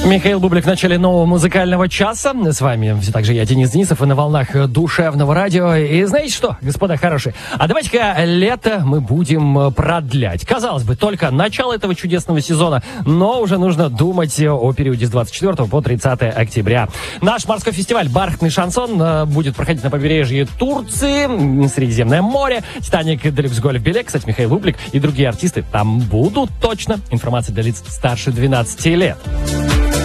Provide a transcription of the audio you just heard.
Михаил Бублик в начале нового музыкального часа. С вами все так же я, Денис Денисов, и на волнах душевного радио. И знаете что, господа хорошие, а давайте-ка лето мы будем продлять. Казалось бы, только начало этого чудесного сезона, но уже нужно думать о периоде с 24 по 30 октября. Наш морской фестиваль «Бархатный шансон» будет проходить на побережье Турции, Средиземное море, «Титаник», «Делюкс Гольф Билет». Кстати, Михаил Бублик и другие артисты там будут точно. Информация для лиц старше 12 лет.